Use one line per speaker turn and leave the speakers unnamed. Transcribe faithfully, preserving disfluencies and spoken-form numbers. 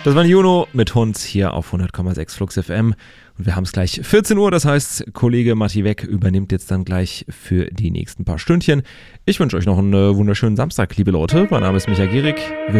Das war Juno mit Hund hier auf hundert Komma sechs Flux F M. Und wir haben es gleich vierzehn Uhr, das heißt, Kollege Matti Weck übernimmt jetzt dann gleich für die nächsten paar Stündchen. Ich wünsche euch noch einen wunderschönen Samstag, liebe Leute. Mein Name ist Micha Gierig. Wir